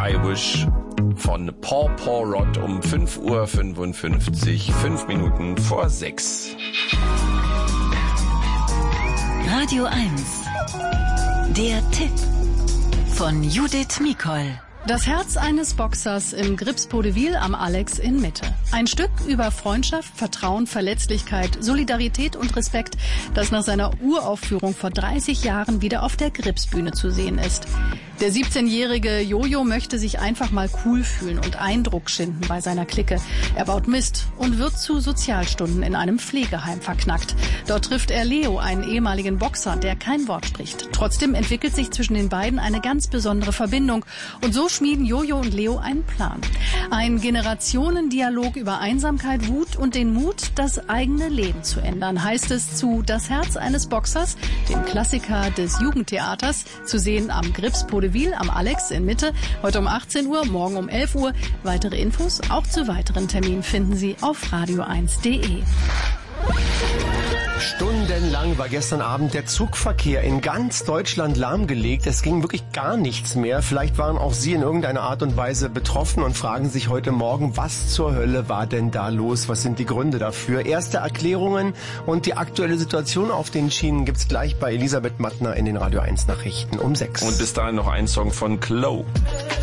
I Wish von Paw Paw Rod um 5:55 Uhr, 5 Minuten vor 6. Radio 1. Der Tipp von Judith Mikol. Das Herz eines Boxers im Grips Podevil am Alex in Mitte. Ein Stück über Freundschaft, Vertrauen, Verletzlichkeit, Solidarität und Respekt, das nach seiner Uraufführung vor 30 Jahren wieder auf der Gripsbühne zu sehen ist. Der 17-jährige Jojo möchte sich einfach mal cool fühlen und Eindruck schinden bei seiner Clique. Er baut Mist und wird zu Sozialstunden in einem Pflegeheim verknackt. Dort trifft er Leo, einen ehemaligen Boxer, der kein Wort spricht. Trotzdem entwickelt sich zwischen den beiden eine ganz besondere Verbindung. Und so schmieden Jojo und Leo einen Plan. Ein Generationendialog über Einsamkeit, Wut und den Mut, das eigene Leben zu ändern, heißt es zu Das Herz eines Boxers, dem Klassiker des Jugendtheaters, zu sehen am Grips Podevil am Alex in Mitte, heute um 18 Uhr, morgen um 11 Uhr. Weitere Infos auch zu weiteren Terminen finden Sie auf radio1.de. Stundenlang war gestern Abend der Zugverkehr in ganz Deutschland lahmgelegt. Es ging wirklich gar nichts mehr. Vielleicht waren auch Sie in irgendeiner Art und Weise betroffen und fragen sich heute Morgen, was zur Hölle war denn da los? Was sind die Gründe dafür? Erste Erklärungen und die aktuelle Situation auf den Schienen gibt's gleich bei Elisabeth Mattner in den Radio 1 Nachrichten um 6. Und bis dahin noch ein Song von Chloe.